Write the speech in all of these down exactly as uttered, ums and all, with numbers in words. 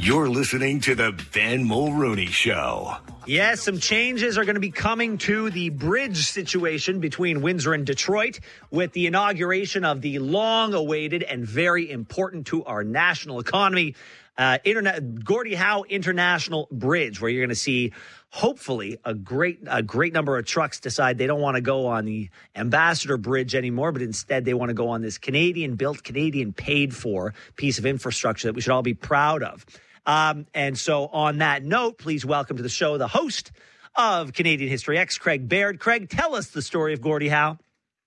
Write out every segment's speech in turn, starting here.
You're listening to the Ben Mulrooney Show. Yes, some changes are going to be coming to the bridge situation between Windsor and Detroit with the inauguration of the long-awaited and very important to our national economy, uh, Internet Gordie Howe International Bridge, where you're going to see, hopefully, a great a great number of trucks decide they don't want to go on the Ambassador Bridge anymore, but instead they want to go on this Canadian-built, Canadian-paid-for piece of infrastructure that we should all be proud of. Um, and so on that note, please welcome to the show the host of Canadian History X, Craig Baird. Craig, tell us the story of Gordie Howe.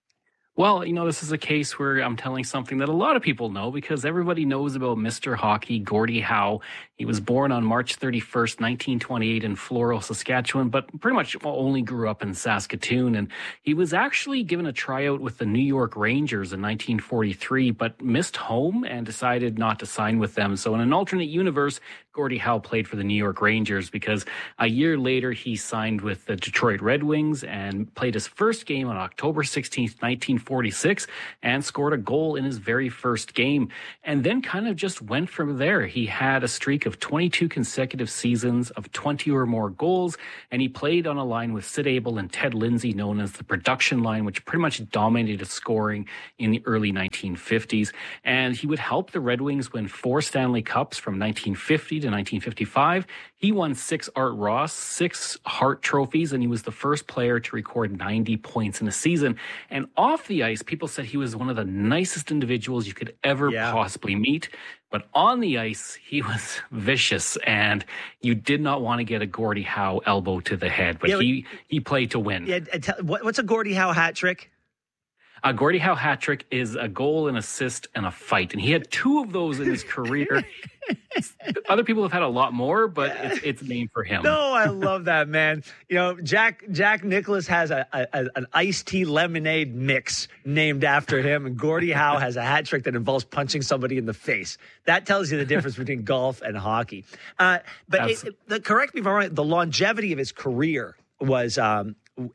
Well, you know, this is a case where I'm telling something that a lot of people know because everybody knows about Mister Hockey, Gordie Howe. He was born on March thirty-first, nineteen twenty-eight in Floral, Saskatchewan, but pretty much only grew up in Saskatoon. And he was actually given a tryout with the New York Rangers in nineteen forty-three, but missed home and decided not to sign with them. So in an alternate universe, Gordie Howe played for the New York Rangers because a year later he signed with the Detroit Red Wings and played his first game on October sixteenth, nineteen forty-six, and scored a goal in his very first game. And then kind of just went from there. He had a streak of twenty-two consecutive seasons of twenty or more goals, and he played on a line with Sid Abel and Ted Lindsay, known as the production line, which pretty much dominated scoring in the early nineteen fifties. And he would help the Red Wings win four Stanley Cups from nineteen fifty to nineteen fifty-five. He won six Art Ross, six Hart trophies, and he was the first player to record ninety points in a season. And off the ice, people said he was one of the nicest individuals you could ever yeah. possibly meet. But on the ice, he was vicious, and you did not want to get a Gordie Howe elbow to the head. But yeah, he, he played to win. Yeah, tell, what's a Gordie Howe hat trick? A Gordie Howe hat trick is a goal, an assist, and a fight. And he had two of those in his career. Other people have had a lot more, but it's, it's named for him. No, I love that, man. You know, Jack Jack Nicklaus has a, a an iced tea lemonade mix named after him, and Gordie Howe has a hat trick that involves punching somebody in the face. That tells you the difference between golf and hockey. Uh, but it, it, the, correct me if I'm wrong, the longevity of his career was um,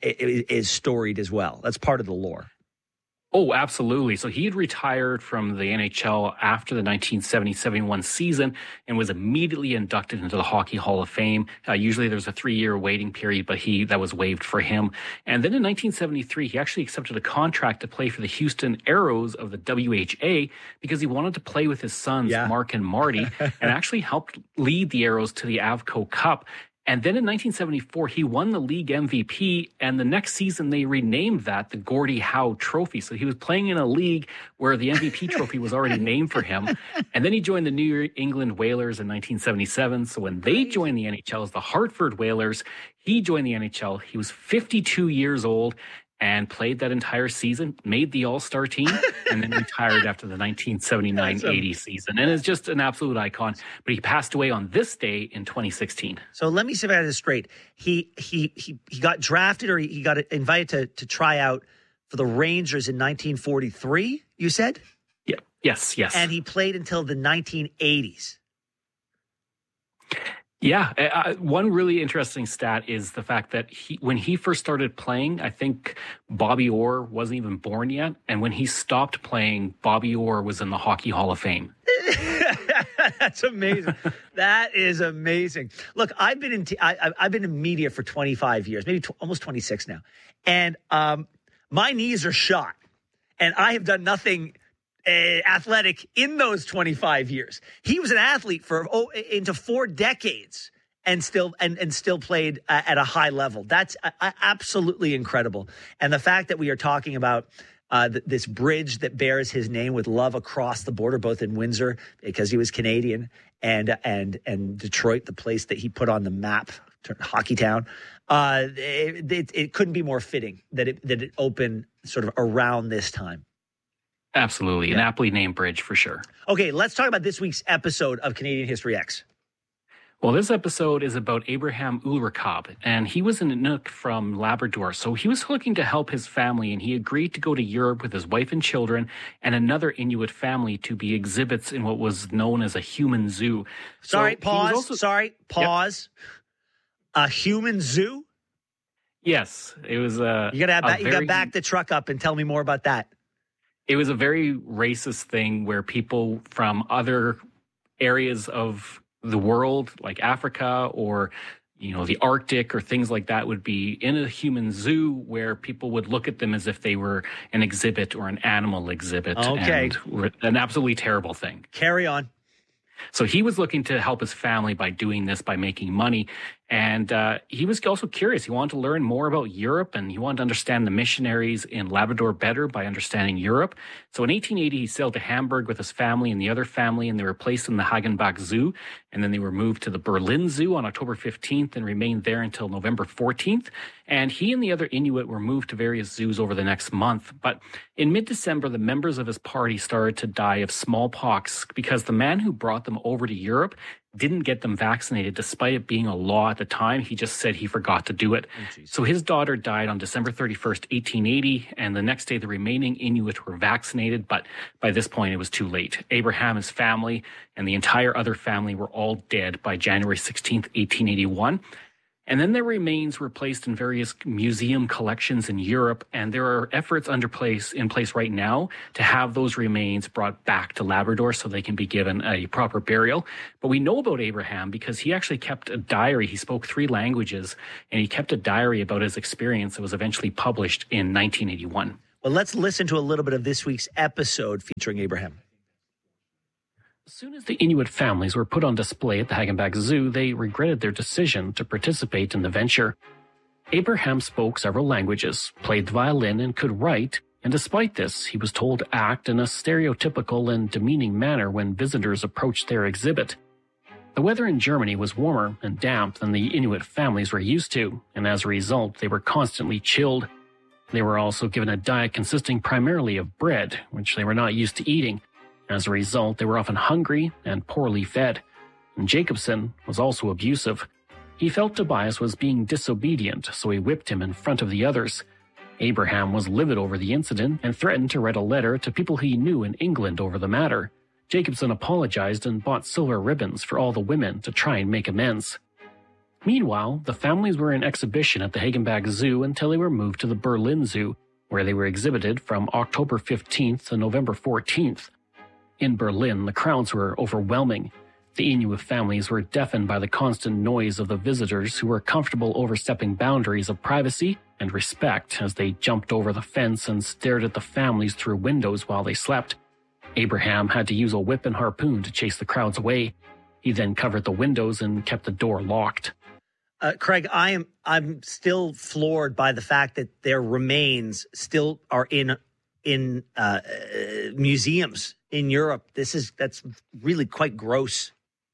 is storied as well. That's part of the lore. Oh, absolutely. So he had retired from the N H L after the nineteen seventy seventy-one season and was immediately inducted into the Hockey Hall of Fame. Uh, usually there's a three-year waiting period, but he that was waived for him. And then in nineteen seventy-three, he actually accepted a contract to play for the Houston Aeros of the W H A because he wanted to play with his sons, yeah. Mark and Marty, and actually helped lead the Aeros to the Avco Cup. And then in nineteen seventy-four, he won the league M V P, and the next season they renamed that the Gordie Howe Trophy. So he was playing in a league where the M V P trophy was already named for him. And then he joined the New England Whalers in nineteen seventy-seven. So when they joined the N H L as the Hartford Whalers, he joined the N H L. He was fifty-two years old and played that entire season, made the All-Star team, and then retired after the nineteen seventy-nine eighty season. And is just an absolute icon. But he passed away on this day in twenty sixteen. So let me see if I have this straight. He he he he got drafted or he, he got invited to, to try out for the Rangers in nineteen forty-three, you said? Yeah. Yes, yes. And he played until the nineteen eighties. Yeah. Uh, one really interesting stat is the fact that he, when he first started playing, I think Bobby Orr wasn't even born yet. And when he stopped playing, Bobby Orr was in the Hockey Hall of Fame. That's amazing. That is amazing. Look, I've been in t- I, I've been in media for twenty-five years, maybe tw- almost twenty-six now. And um, my knees are shot. And I have done nothing Uh, athletic in those twenty-five years. He was an athlete for oh, into four decades and still and, and still played uh, at a high level. That's uh, absolutely incredible. And the fact that we are talking about uh, th- this bridge that bears his name with love across the border, both in Windsor because he was Canadian and and and Detroit, the place that he put on the map, Hockey Town. Uh, it, it, it couldn't be more fitting that it that it opened sort of around this time. Absolutely. Yeah. An aptly named bridge for sure. Okay, let's talk about this week's episode of Canadian History X. Well, this episode is about Abraham Ulrikab, and he was an Inuk from Labrador. So he was looking to help his family, and he agreed to go to Europe with his wife and children and another Inuit family to be exhibits in what was known as a human zoo. Sorry, so pause. Also, Sorry, pause. Yep. A human zoo? Yes, it was a. You got to you got very... to back the truck up and tell me more about that. It was a very racist thing where people from other areas of the world, like Africa or, you know, the Arctic or things like that, would be in a human zoo where people would look at them as if they were an exhibit or an animal exhibit. Okay. And an absolutely terrible thing. Carry on. So he was looking to help his family by doing this, by making money. And uh, he was also curious. He wanted to learn more about Europe, and he wanted to understand the missionaries in Labrador better by understanding Europe. So in eighteen eighty, he sailed to Hamburg with his family and the other family, and they were placed in the Hagenbach Zoo. And then they were moved to the Berlin Zoo on October fifteenth and remained there until November fourteenth. And he and the other Inuit were moved to various zoos over the next month. But in mid-December, the members of his party started to die of smallpox because the man who brought them over to Europe didn't get them vaccinated, despite it being a law at the time. He just said he forgot to do it. Oh, so his daughter died on December thirty-first, eighteen eighty, and the next day the remaining Inuit were vaccinated, but by this point it was too late. Abraham, his family, and the entire other family were all dead by January sixteenth, eighteen eighty-one. And then their remains were placed in various museum collections in Europe, and there are efforts under place in place right now to have those remains brought back to Labrador so they can be given a proper burial. But we know about Abraham because he actually kept a diary. He spoke three languages, and he kept a diary about his experience that was eventually published in nineteen eighty-one. Well, let's listen to a little bit of this week's episode featuring Abraham. As soon as the Inuit families were put on display at the Hagenbach Zoo, they regretted their decision to participate in the venture. Abraham spoke several languages, played the violin, and could write, and despite this, he was told to act in a stereotypical and demeaning manner when visitors approached their exhibit. The weather in Germany was warmer and damp than the Inuit families were used to, and as a result, they were constantly chilled. They were also given a diet consisting primarily of bread, which they were not used to eating. As a result, they were often hungry and poorly fed. And Jacobson was also abusive. He felt Tobias was being disobedient, so he whipped him in front of the others. Abraham was livid over the incident and threatened to write a letter to people he knew in England over the matter. Jacobson apologized and bought silver ribbons for all the women to try and make amends. Meanwhile, the families were in exhibition at the Hagenbach Zoo until they were moved to the Berlin Zoo, where they were exhibited from October fifteenth to November fourteenth. In Berlin, the crowds were overwhelming. The Inuit families were deafened by the constant noise of the visitors who were comfortable overstepping boundaries of privacy and respect as they jumped over the fence and stared at the families through windows while they slept. Abraham had to use a whip and harpoon to chase the crowds away. He then covered the windows and kept the door locked. Uh, Craig, I am I'm still floored by the fact that their remains still are in in uh, museums in Europe. This is that's really quite gross.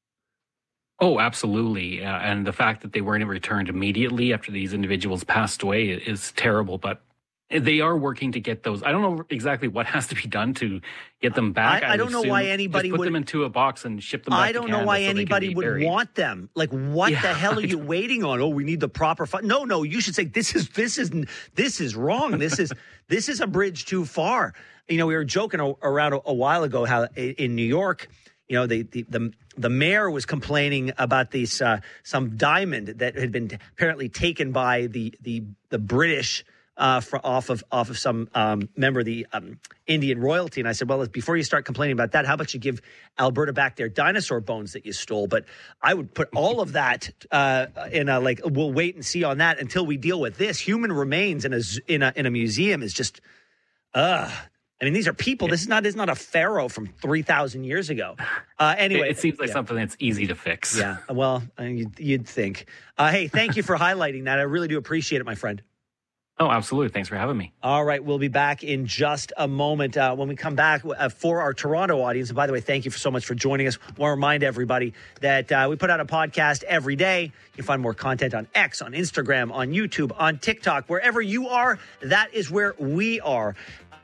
Oh, absolutely. Uh, and the fact that they weren't returned immediately after these individuals passed away is terrible. But they are working to get those. I don't know exactly what has to be done to get them back. I, I, I don't know why anybody just put would them into a box and ship them back I don't to know why so anybody would buried. want them. Like, what yeah, the hell are you waiting on? Oh, we need the proper fund. No, no, you should say this is this is this is wrong. This is this is a bridge too far. You know, we were joking around a, a while ago how in New York, you know, the the the, the mayor was complaining about these uh, some diamond that had been apparently taken by the the the British. Uh, for, off of off of some um, member of the um, Indian royalty. And I said, well, before you start complaining about that, how about you give Alberta back their dinosaur bones that you stole? But I would put all of that uh, in a, like, we'll wait and see on that until we deal with this. Human remains in a, in a, in a museum is just, uh I mean, these are people. This is not, this is not a pharaoh from three thousand years ago. Uh, anyway. It, it seems like yeah. something that's easy to fix. Yeah, well, uh, you'd, you'd think. Uh, hey, thank you for highlighting that. I really do appreciate it, my friend. Oh, absolutely. Thanks for having me. All right. We'll be back in just a moment. Uh, when we come back uh, for our Toronto audience, and by the way, thank you for so much for joining us. I want to remind everybody that uh, we put out a podcast every day. You can find more content on X, on Instagram, on YouTube, on TikTok. Wherever you are, that is where we are.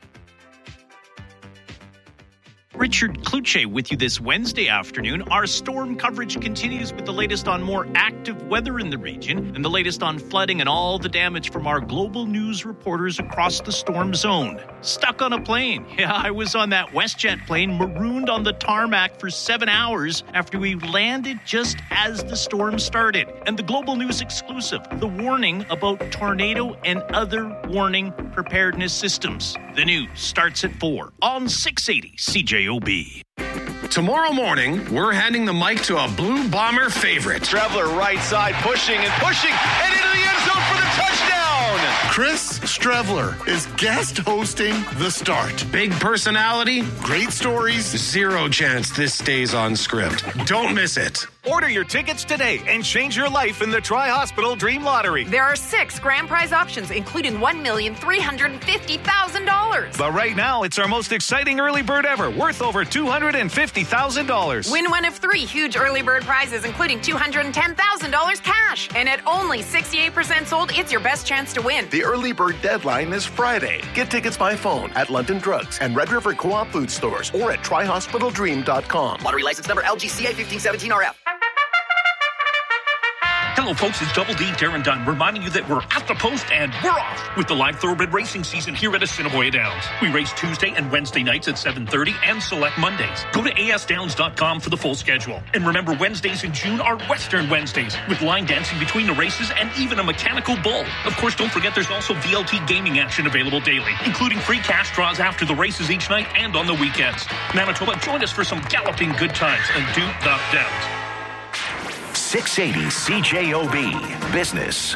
Richard Kluche with you this Wednesday afternoon. Our storm coverage continues with the latest on more active weather in the region and the latest on flooding and all the damage from our global news reporters across the storm zone. Stuck on a plane. Yeah, I was on that WestJet plane, marooned on the tarmac for seven hours after we landed just as the storm started. And the global news exclusive, the warning about tornado and other warning preparedness systems. The news starts at four on six eighty C J O B. Tomorrow morning, we're handing the mic to a Blue Bomber favorite. Traveler right side, pushing and pushing, and into the end zone for the touchdown. Chris Streveler is guest hosting The Start. Big personality, great stories, zero chance this stays on script. Don't miss it. Order your tickets today and change your life in the Tri-Hospital Dream Lottery. There are six grand prize options, including one million three hundred fifty thousand dollars. But right now, it's our most exciting early bird ever, worth over two hundred fifty thousand dollars. Win one of three huge early bird prizes, including two hundred ten thousand dollars cash. And at only sixty-eight percent sold, it's your best chance to win. The early bird deadline is Friday. Get tickets by phone at London Drugs and Red River Co-op food stores or at tri hospital dream dot com. Lottery license number L G C A fifteen seventeen R F. Hello, folks. It's Double D Darren Dunn reminding you that we're at the post and we're off with the live thoroughbred racing season here at Assiniboia Downs. We race Tuesday and Wednesday nights at seven thirty and select Mondays. Go to A S downs dot com for the full schedule. And remember, Wednesdays in June are Western Wednesdays with line dancing between the races and even a mechanical bull. Of course, don't forget there's also V L T gaming action available daily, including free cash draws after the races each night and on the weekends. Manitoba, join us for some galloping good times and do the Downs. six eighty C J O B Business.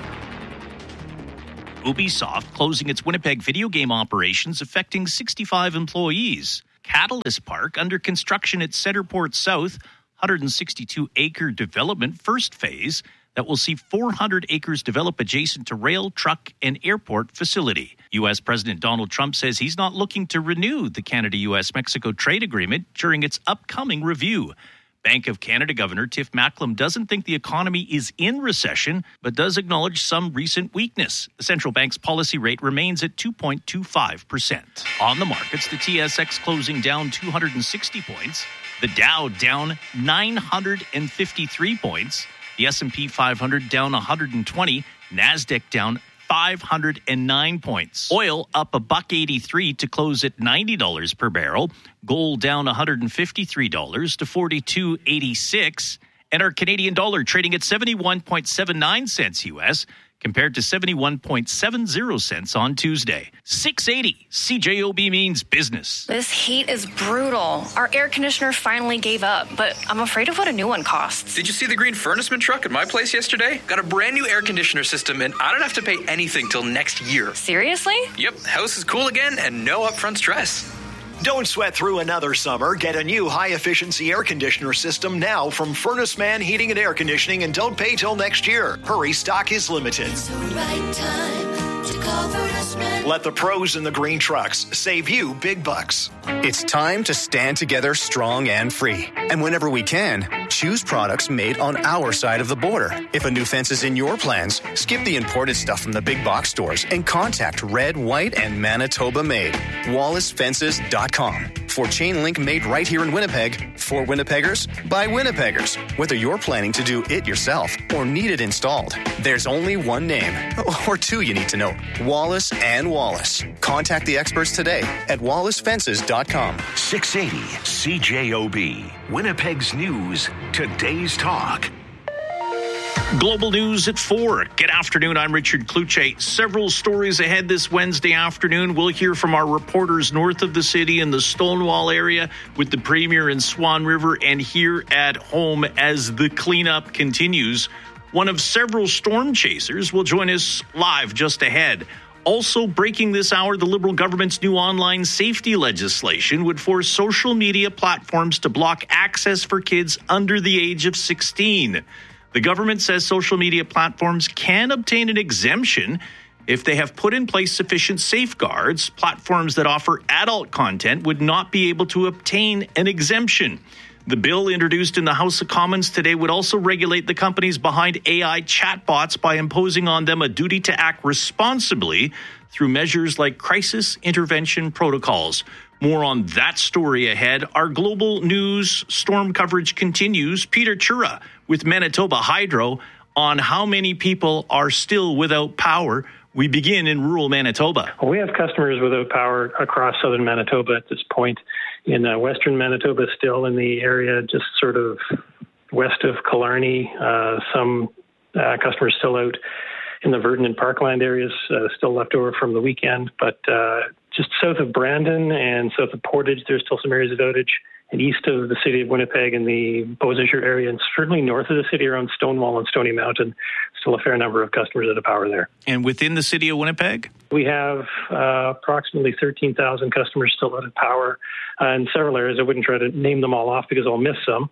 Ubisoft closing its Winnipeg video game operations, affecting sixty-five employees. Catalyst Park under construction at Centerport South, one hundred sixty-two acre development first phase that will see four hundred acres develop adjacent to rail, truck, and airport facility. U S President Donald Trump says he's not looking to renew the Canada-U S Mexico trade agreement during its upcoming review. Bank of Canada Governor Tiff Macklem doesn't think the economy is in recession, but does acknowledge some recent weakness. The central bank's policy rate remains at two point two five percent. On the markets, the T S X closing down two hundred sixty points, the Dow down nine hundred fifty-three points, the S and P five hundred down one hundred twenty, NASDAQ down five hundred nine points. Oil up a buck eighty-three to close at ninety dollars per barrel. Gold down one hundred fifty-three dollars to forty-two eighty-six. And our Canadian dollar trading at seventy-one point seven nine cents U S compared to seventy-one point seven zero cents on Tuesday. six eighty C J O B means business. This heat is brutal. Our air conditioner finally gave up, but I'm afraid of what a new one costs. Did you see the green furnaceman truck at my place yesterday? Got a brand new air conditioner system, and I don't have to pay anything till next year. Seriously? Yep, house is cool again and no upfront stress. Don't sweat through another summer. Get a new high-efficiency air conditioner system now from Furnace Man Heating and Air Conditioning, and don't pay till next year. Hurry, stock is limited. It's the right time to call Furnace Man. Let the pros in the green trucks save you big bucks. It's time to stand together strong and free. And whenever we can, choose products made on our side of the border. If a new fence is in your plans, skip the imported stuff from the big box stores and contact Red, White, and Manitoba Made. Wallace Fences dot com. For chain link made right here in Winnipeg, for Winnipeggers, by Winnipeggers. Whether you're planning to do it yourself or need it installed, there's only one name, or two you need to know, Wallace and Wallace. Contact the experts today at Wallace Fences dot com. six eighty C J O B, Winnipeg's News, today's talk. Global News at four. Good afternoon. I'm Richard Cloutier. Several stories ahead this Wednesday afternoon. We'll hear from our reporters north of the city in the Stonewall area with the Premier in Swan River, and here at home as the cleanup continues. One of several storm chasers will join us live just ahead. Also breaking this hour, the Liberal government's new online safety legislation would force social media platforms to block access for kids under the age of sixteen. The government says social media platforms can obtain an exemption if they have put in place sufficient safeguards. Platforms that offer adult content would not be able to obtain an exemption. The bill introduced in the House of Commons today would also regulate the companies behind A I chatbots by imposing on them a duty to act responsibly through measures like crisis intervention protocols. More on that story ahead. Our global news storm coverage continues. Peter Chura with Manitoba Hydro on how many people are still without power. We begin in rural Manitoba. Well, we have customers without power across southern Manitoba at this point. In uh, western Manitoba, still in the area just sort of west of Killarney. Uh, some uh, customers still out in the Verdon and Parkland areas, uh, still left over from the weekend. But uh, just south of Brandon and south of Portage, there's still some areas of outage. and east of the city of Winnipeg in the Beausejour area, and certainly north of the city around Stonewall and Stony Mountain, still a fair number of customers that have power there. And within the city of Winnipeg? We have uh, approximately thirteen thousand customers still out of power uh, in several areas. I wouldn't try to name them all off because I'll miss some.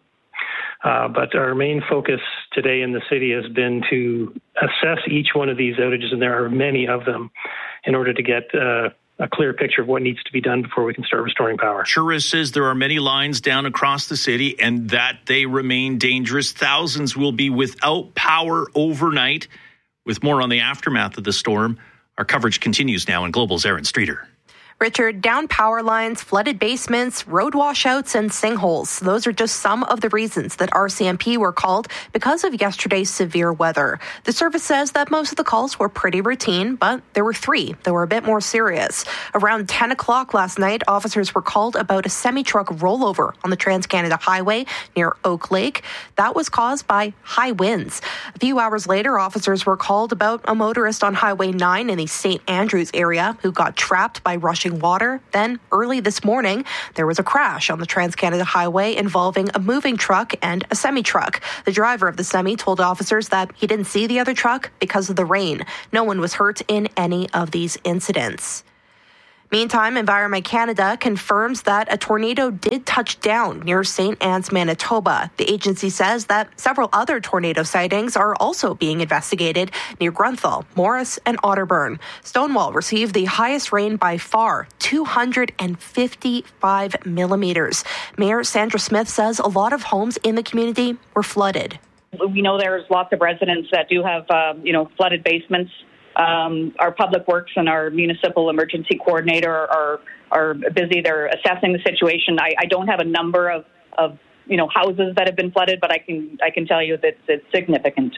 Uh, but our main focus today in the city has been to assess each one of these outages, and there are many of them, in order to get uh, a clear picture of what needs to be done before we can start restoring power. Churris says there are many lines down across the city and that they remain dangerous. Thousands will be without power overnight. With more on the aftermath of the storm, our coverage continues now in Global's Aaron Streeter. Richard, down power lines, flooded basements, road washouts, and sinkholes. Those are just some of the reasons that R C M P were called because of yesterday's severe weather. The service says that most of the calls were pretty routine, but there were three that were a bit more serious. Around ten o'clock last night, officers were called about a semi-truck rollover on the Trans-Canada Highway near Oak Lake. That was caused by high winds. A few hours later, officers were called about a motorist on Highway nine in the Saint Andrews area who got trapped by rushing water. Then, early this morning, there was a crash on the Trans-Canada Highway involving a moving truck and a semi-truck. The driver of the semi told officers that he didn't see the other truck because of the rain. No one was hurt in any of these incidents. Meantime, Environment Canada confirms that a tornado did touch down near Saint Anne's, Manitoba. The agency says that several other tornado sightings are also being investigated near Grunthal, Morris, and Otterburn. Stonewall received the highest rain by far, two hundred fifty-five millimeters. Mayor Sandra Smith says a lot of homes in the community were flooded. We know there's lots of residents that do have, uh, you know, flooded basements. Um, our public works and our municipal emergency coordinator are are busy. They're assessing the situation. I, I don't have a number of, of you know houses that have been flooded, but I can I can tell you that it's significant.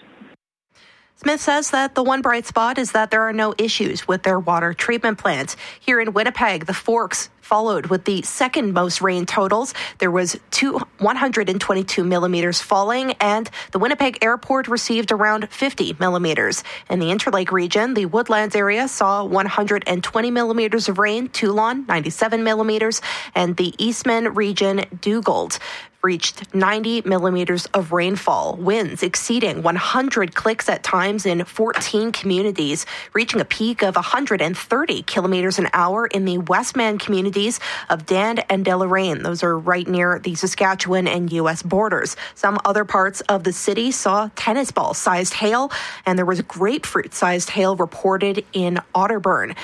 Smith says that the one bright spot is that there are no issues with their water treatment plant. Here in Winnipeg, the Forks followed with the second most rain totals. There was two, one hundred twenty-two millimeters falling, and the Winnipeg Airport received around fifty millimeters. In the Interlake region, the Woodlands area saw one hundred twenty millimeters of rain, Toulon ninety-seven millimeters, and the Eastman region, Dugald, reached ninety millimeters of rainfall, winds exceeding one hundred clicks at times in fourteen communities, reaching a peak of one hundred thirty kilometers an hour in the Westman communities of Dan and Deloraine. Those are right near the Saskatchewan and U S borders. Some other parts of the city saw tennis ball-sized hail, and there was grapefruit-sized hail reported in Otterburn.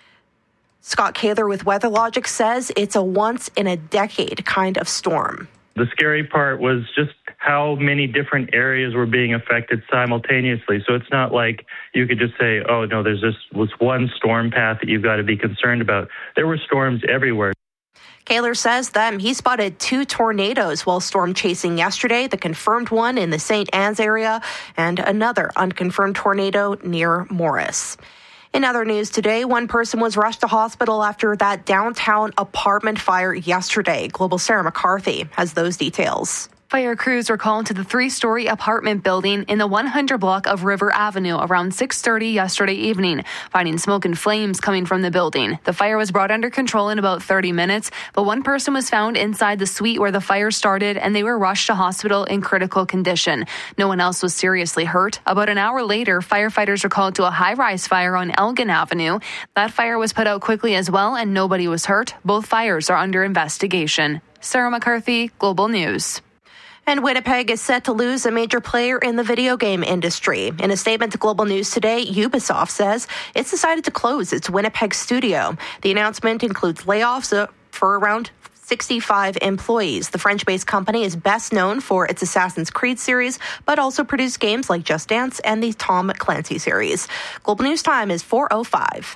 Scott Kaler with WeatherLogic says it's a once-in-a-decade kind of storm. The scary part was just how many different areas were being affected simultaneously. So it's not like you could just say, oh, no, there's just was one storm path that you've got to be concerned about. There were storms everywhere. Kaler says that he spotted two tornadoes while storm chasing yesterday, the confirmed one in the Saint Anne's area and another unconfirmed tornado near Morris. In other news today, one person was rushed to hospital after that downtown apartment fire yesterday. Global's Sarah McCarthy has those details. Fire crews were called to the three-story apartment building in the one hundred block of River Avenue around six thirty yesterday evening, finding smoke and flames coming from the building. The fire was brought under control in about thirty minutes, but one person was found inside the suite where the fire started, and they were rushed to hospital in critical condition. No one else was seriously hurt. About an hour later, firefighters were called to a high-rise fire on Elgin Avenue. That fire was put out quickly as well, and nobody was hurt. Both fires are under investigation. Sarah McCarthy, Global News. And Winnipeg is set to lose a major player in the video game industry. In a statement to Global News today, Ubisoft says it's decided to close its Winnipeg studio. The announcement includes layoffs for around sixty-five employees. The French-based company is best known for its Assassin's Creed series, but also produced games like Just Dance and the Tom Clancy series. Global News time is four oh five.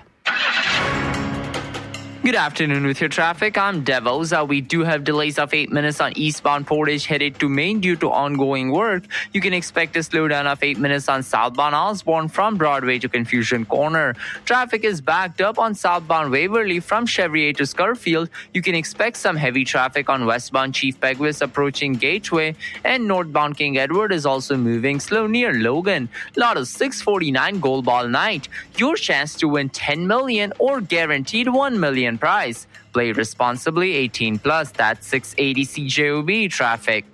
Good afternoon with your traffic. I'm Devos. Uh, we do have delays of eight minutes on eastbound Portage headed to Maine due to ongoing work. You can expect a slowdown of eight minutes on southbound Osborne from Broadway to Confusion Corner. Traffic is backed up on southbound Waverly from Chevrier to Scurfield. You can expect some heavy traffic on westbound Chief Peguis approaching Gateway, and northbound King Edward is also moving slow near Logan. Lotto six forty-nine Gold Ball Night. Your chance to win ten million dollars or guaranteed one million dollars and price. Play responsibly, eighteen plus. That's six eighty C J O B traffic.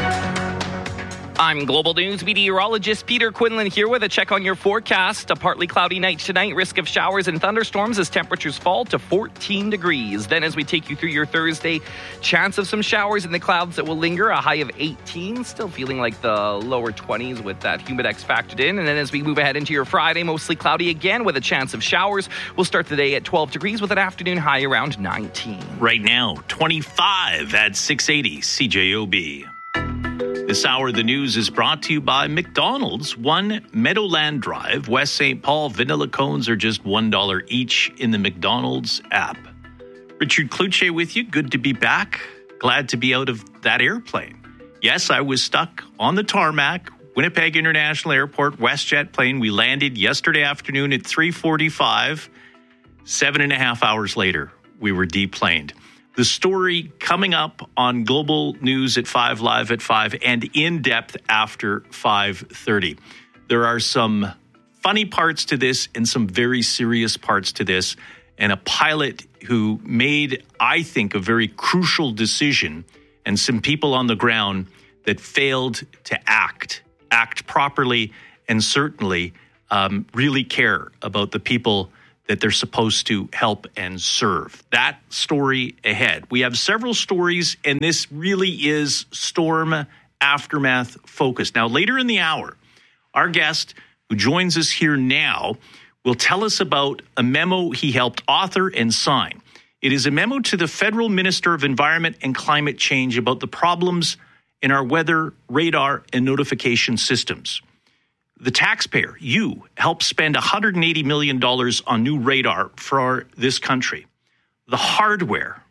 I'm Global News meteorologist Peter Quinlan here with a check on your forecast. A partly cloudy night tonight, risk of showers and thunderstorms as temperatures fall to fourteen degrees. Then as we take you through your Thursday, chance of some showers in the clouds that will linger, a high of eighteen, still feeling like the lower twenties with that humidex factored in. And then as we move ahead into your Friday, mostly cloudy again with a chance of showers. We'll start the day at twelve degrees with an afternoon high around nineteen. Right now, twenty-five at six eighty C J O B. This hour of the news is brought to you by McDonald's. One Meadowland Drive, West Saint Paul. Vanilla cones are just one dollar each in the McDonald's app. Richard Cloutier with you. Good to be back. Glad to be out of that airplane. Yes, I was stuck on the tarmac. Winnipeg International Airport, WestJet plane. We landed yesterday afternoon at three forty-five. Seven and a half hours later, we were deplaned. The story coming up on Global News at five, live at five, and in depth after five thirty. There are some funny parts to this and some very serious parts to this. And a pilot who made, I think, a very crucial decision, and some people on the ground that failed to act, act properly, and certainly um, really care about the people that they're supposed to help and serve. That story ahead. We have several stories, and this really is storm aftermath focused. Now, later in the hour, our guest who joins us here now will tell us about a memo he helped author and sign. It is a memo to the Federal Minister of Environment and Climate Change about the problems in our weather radar and notification systems. The taxpayer, you, helped spend one hundred eighty million dollars on new radar for our, this country. The hardware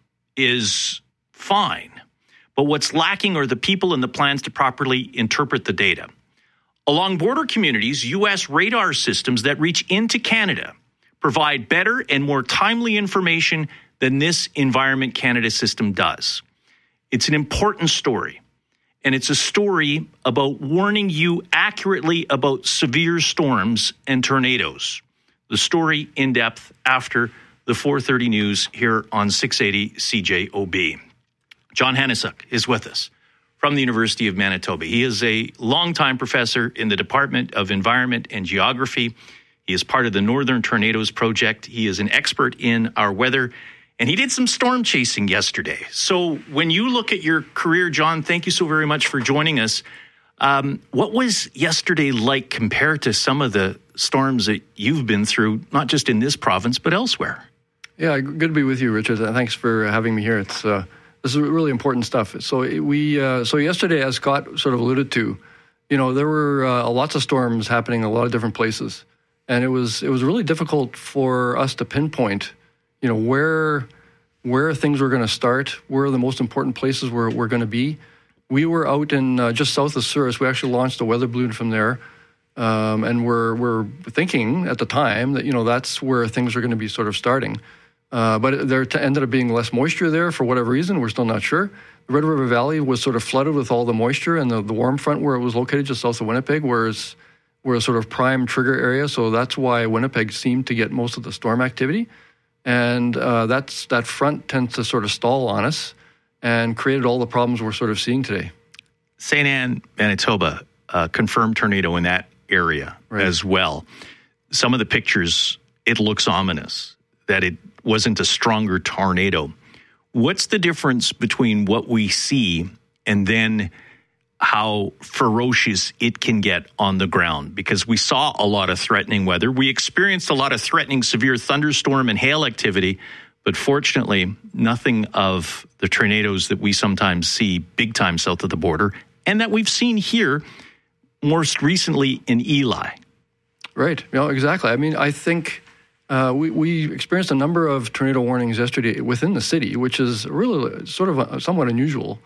is fine, but what's lacking are the people and the plans to properly interpret the data. Along border communities, U S radar systems that reach into Canada provide better and more timely information than this Environment Canada system does. It's an important story. And it's a story about warning you accurately about severe storms and tornadoes. The story in depth after the four thirty news here on six eighty C J O B. John Hanisuk is with us from the University of Manitoba. He is a longtime professor in the Department of Environment and Geography. He is part of the Northern Tornadoes Project. He is an expert in our weather. And he did some storm chasing yesterday. So when you look at your career, John, thank you so very much for joining us. Um, what was yesterday like compared to some of the storms that you've been through, not just in this province, but elsewhere? Yeah, good to be with you, Richard. Thanks for having me here. It's uh, this is really important stuff. So we, uh, so yesterday, as Scott sort of alluded to, you know, there were uh, lots of storms happening in a lot of different places, and it was it was really difficult for us to pinpoint, you know, where where things were going to start, where the most important places were, were going to be. We were out in uh, just south of Souris. We actually launched a weather balloon from there, um, and we're we're thinking at the time that, you know, that's where things are going to be sort of starting. Uh, but there t- ended up being less moisture there for whatever reason. We're still not sure. The Red River Valley was sort of flooded with all the moisture, and the, the warm front where it was located just south of Winnipeg was were a sort of prime trigger area. So that's why Winnipeg seemed to get most of the storm activity. And uh, that's that front tends to sort of stall on us and created all the problems we're sort of seeing today. Saint Anne, Manitoba, uh, confirmed tornado in that area right. as well. Some of the pictures, it looks ominous that it wasn't a stronger tornado. What's the difference between what we see and then how ferocious it can get on the ground? Because we saw a lot of threatening weather. We experienced a lot of threatening severe thunderstorm and hail activity, but fortunately, nothing of the tornadoes that we sometimes see big time south of the border and that we've seen here most recently in Eli. Right. No, exactly. I mean, I think uh, we, we experienced a number of tornado warnings yesterday within the city, which is really sort of a, somewhat unusual.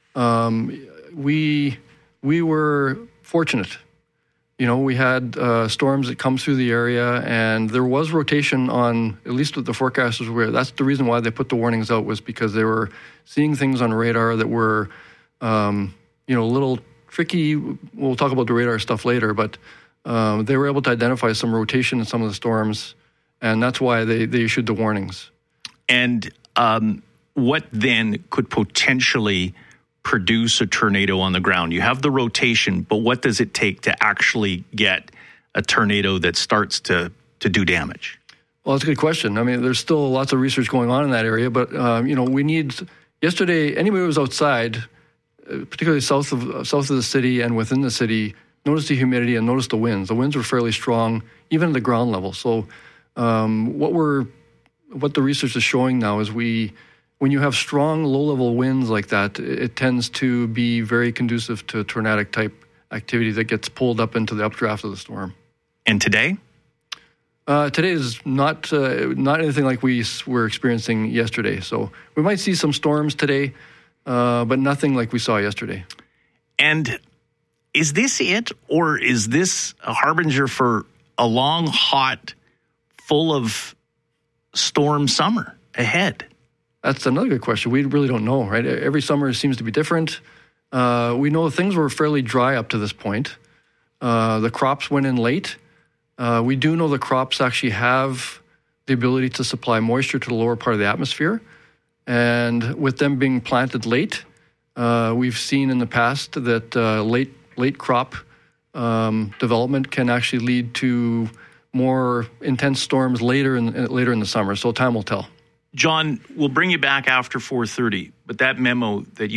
Um, we we were fortunate. You know, we had uh, storms that come through the area, and there was rotation on, at least what the forecasters were. That's the reason why they put the warnings out, was because they were seeing things on radar that were, um, you know, a little tricky. We'll talk about the radar stuff later, but um, they were able to identify some rotation in some of the storms, and that's why they, they issued the warnings. And um, what then could potentially produce a tornado on the ground? You have the rotation, but what does it take to actually get a tornado that starts to, to do damage? Well, that's a good question. I mean, there's still lots of research going on in that area, but, um, you know, we need, yesterday, anybody who was outside, uh, particularly south of uh, south of the city and within the city, noticed the humidity and noticed the winds. The winds were fairly strong, even at the ground level. So um, what we're, what the research is showing now is we, when you have strong low-level winds like that, it tends to be very conducive to tornadic type activity that gets pulled up into the updraft of the storm. And today? Uh, today is not uh, not anything like we were experiencing yesterday. So we might see some storms today, uh, but nothing like we saw yesterday. And is this it, or is this a harbinger for a long, hot, full of storm summer ahead? That's another good question. We really don't know, right? Every summer seems to be different. Uh, we know things were fairly dry up to this point. Uh, the crops went in late. Uh, we do know the crops actually have the ability to supply moisture to the lower part of the atmosphere. And with them being planted late, uh, we've seen in the past that uh, late late crop um, development can actually lead to more intense storms later in later in the summer. So time will tell. John, we'll bring you back after four thirty, but that memo that you